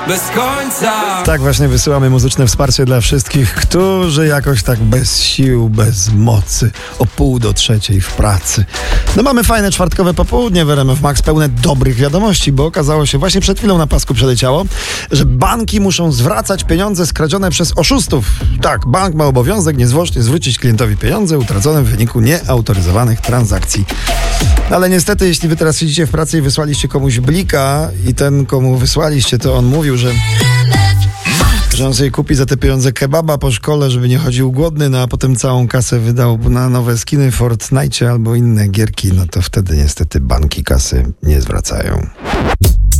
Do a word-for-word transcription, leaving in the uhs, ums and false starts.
bez końca. Tak właśnie wysyłamy muzyczne wsparcie dla wszystkich, którzy jakoś tak bez sił, bez mocy, o pół do trzeciej w pracy. No mamy fajne czwartkowe popołudnie w R M F Max, pełne dobrych wiadomości, bo okazało się, właśnie przed chwilą na pasku przeleciało, że banki muszą zwracać pieniądze skradzione przez oszustów. Tak, bank ma obowiązek niezwłocznie zwrócić klientowi pieniądze utracone w wyniku nieautoryzowanych transakcji. Ale niestety, jeśli wy teraz siedzicie w pracy i wysłaliście komuś blika i ten, komu wysłaliście, to on mówił, że że on sobie kupi za te pieniądze kebaba po szkole, żeby nie chodził głodny, no a potem całą kasę wydał na nowe skiny w Fortnite albo inne gierki, no to wtedy niestety banki kasy nie zwracają.